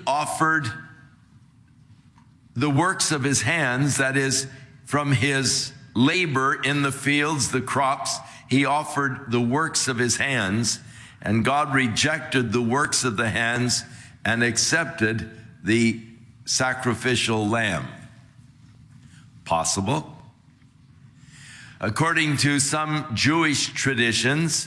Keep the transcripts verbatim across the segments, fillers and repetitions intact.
offered the works of his hands, that is, from his labor in the fields, the crops. He offered the works of his hands, and God rejected the works of the hands and accepted the sacrificial lamb. Possible. According to some Jewish traditions,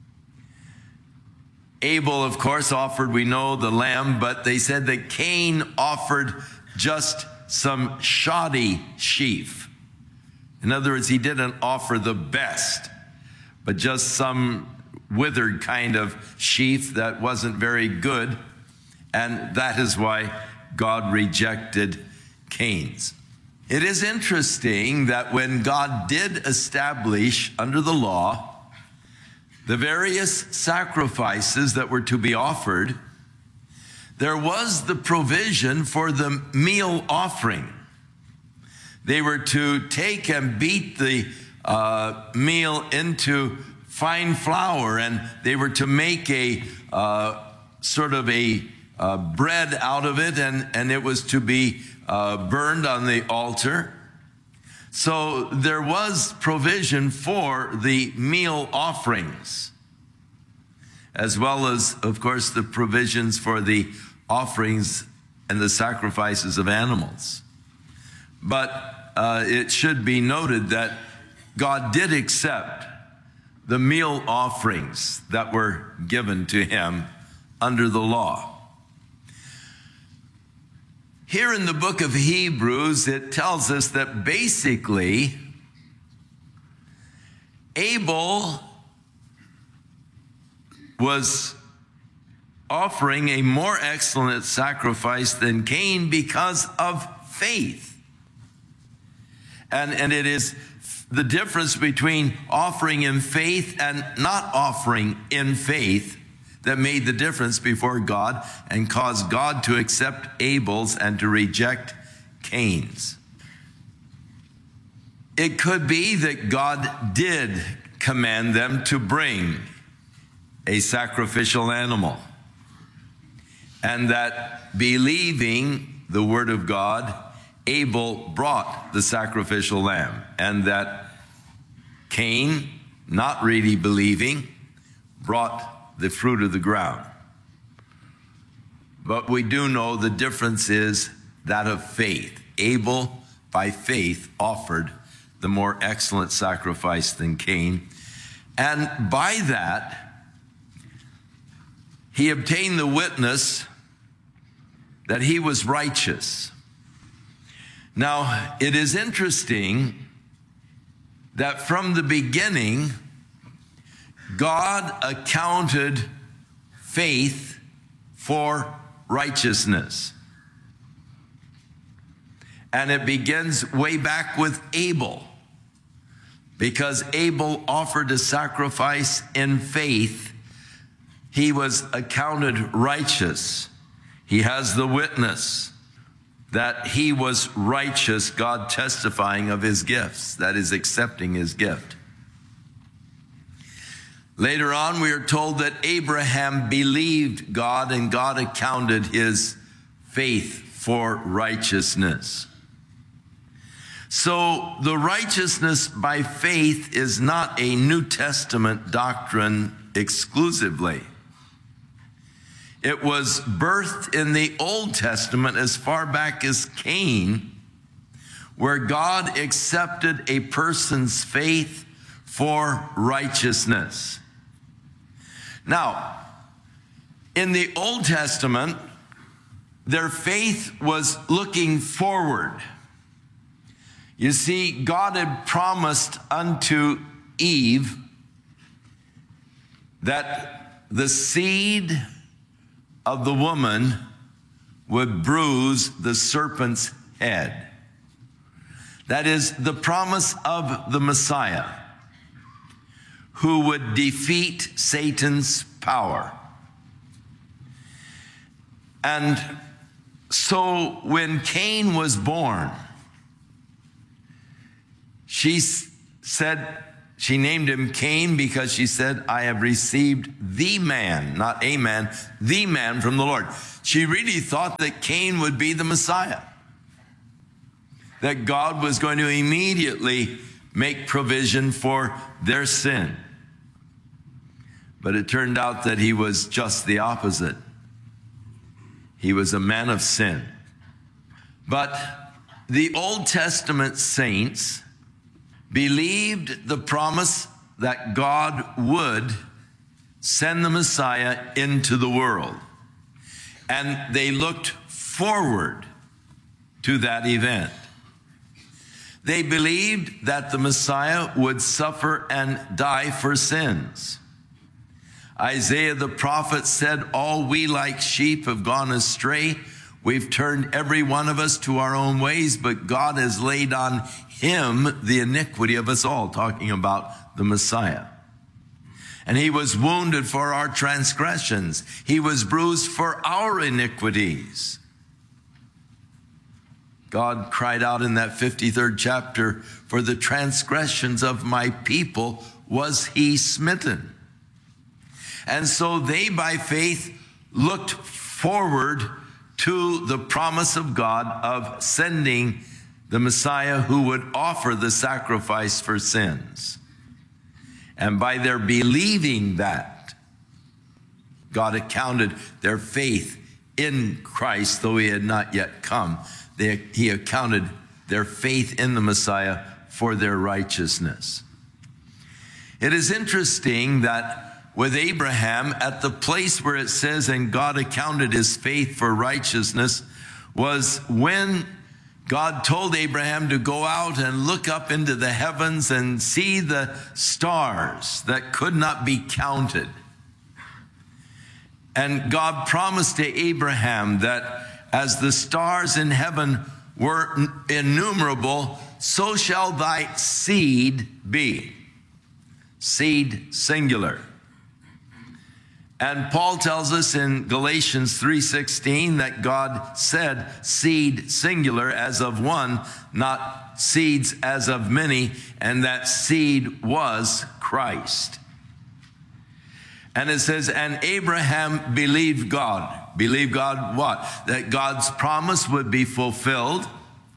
Abel, of course, offered, we know, the lamb, but they said that Cain offered just some shoddy sheaf. In other words, he didn't offer the best, but just some withered kind of sheaf that wasn't very good, and that is why God rejected Cain's. It is interesting that when God did establish under the law the various sacrifices that were to be offered, there was the provision for the meal offering. They were to take and beat the uh, meal into fine flour, and they were to make a uh, sort of a uh, bread out of it, and, and it was to be uh, burned on the altar. So there was provision for the meal offerings, as well as, of course, the provisions for the offerings and the sacrifices of animals. But uh, it should be noted that God did accept the meal offerings that were given to him under the law. Here in the book of Hebrews, it tells us that basically Abel was offering a more excellent sacrifice than Cain because of faith. And, and it is the difference between offering in faith and not offering in faith that made the difference before God and caused God to accept Abel's and to reject Cain's. It could be that God did command them to bring a sacrificial animal, and that believing the word of God, Abel brought the sacrificial lamb, and that Cain, not really believing, brought the fruit of the ground. But we do know the difference is that of faith. Abel, by faith, offered the more excellent sacrifice than Cain, and by that, he obtained the witness that he was righteous. Now, it is interesting that from the beginning, God accounted faith for righteousness. And it begins way back with Abel, because Abel offered a sacrifice in faith. He was accounted righteous. He has the witness that he was righteous, God testifying of his gifts, that is, accepting his gift. Later on, we are told that Abraham believed God, and God accounted his faith for righteousness. So the righteousness by faith is not a New Testament doctrine exclusively. It was birthed in the Old Testament as far back as Cain, where God accepted a person's faith for righteousness. Now, in the Old Testament, their faith was looking forward. You see, God had promised unto Eve that the seed of the woman would bruise the serpent's head. That is the promise of the Messiah, who would defeat Satan's power. And so when Cain was born, she said, she named him Cain because she said, I have received the man, not a man, the man from the Lord. She really thought that Cain would be the Messiah, that God was going to immediately make provision for their sin. But it turned out that he was just the opposite. He was a man of sin. But the Old Testament saints believed the promise that God would send the Messiah into the world. And they looked forward to that event. They believed that the Messiah would suffer and die for sins. Isaiah the prophet said, all we like sheep have gone astray. We've turned every one of us to our own ways, but God has laid on him the iniquity of us all, talking about the Messiah. And he was wounded for our transgressions. He was bruised for our iniquities. God cried out in that fifty-third chapter, for the transgressions of my people was he smitten. And so they, by faith, looked forward to the promise of God of sending the Messiah who would offer the sacrifice for sins. And by their believing that, God accounted their faith in Christ, though he had not yet come. They, he accounted their faith in the Messiah for their righteousness. It is interesting that with Abraham, at the place where it says, and God accounted his faith for righteousness, was when God told Abraham to go out and look up into the heavens and see the stars that could not be counted. And God promised to Abraham that as the stars in heaven were innumerable, so shall thy seed be. Seed singular. And Paul tells us in Galatians three sixteen that God said seed singular as of one, not seeds as of many, and that seed was Christ. And it says, and Abraham believed God. Believed God what? That God's promise would be fulfilled,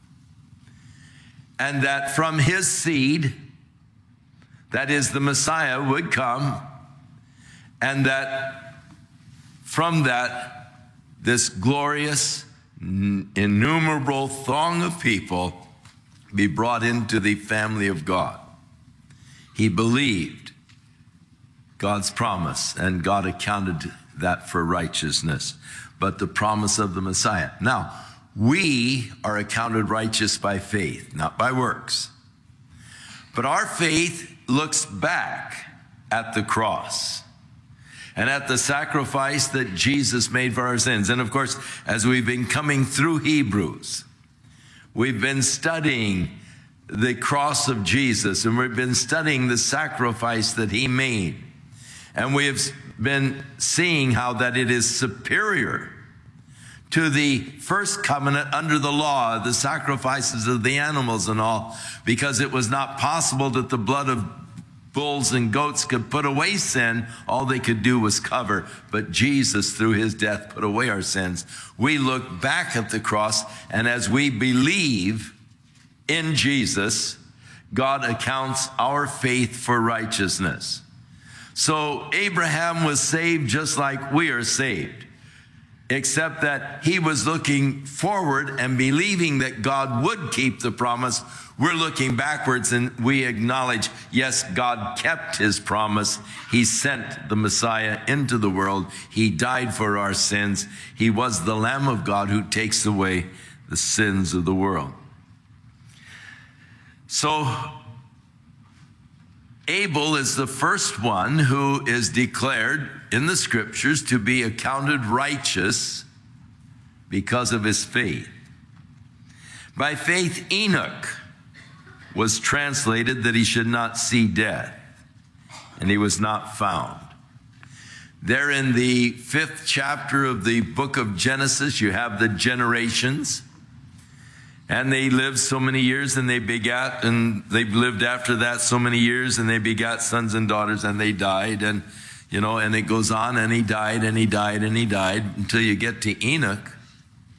and that from his seed, that is the Messiah, would come, and that from that, this glorious, innumerable throng of people be brought into the family of God. He believed God's promise, and God accounted that for righteousness, but the promise of the Messiah. Now, we are accounted righteous by faith, not by works. But our faith looks back at the cross and at the sacrifice that Jesus made for our sins. And of course, as we've been coming through Hebrews, we've been studying the cross of Jesus, and we've been studying the sacrifice that he made. And we have been seeing how that it is superior to the first covenant under the law, the sacrifices of the animals and all, because it was not possible that the blood of bulls and goats could put away sin. All they could do was cover. But Jesus, through his death, put away our sins. We look back at the cross, and as we believe in Jesus, God accounts our faith for righteousness. So Abraham was saved just like we are saved, except that he was looking forward and believing that God would keep the promise. We're looking backwards, and we acknowledge, yes, God kept his promise. He sent the Messiah into the world. He died for our sins. He was the Lamb of God who takes away the sins of the world. So Abel is the first one who is declared in the scriptures to be accounted righteous because of his faith. By faith, Enoch was translated that he should not see death, and he was not found. There in the fifth chapter of the book of Genesis, you have the generations. And they lived so many years, and they begat, and they lived after that so many years, and they begat sons and daughters, and they died. And, you know, and it goes on, and he died, and he died, and he died, until you get to Enoch.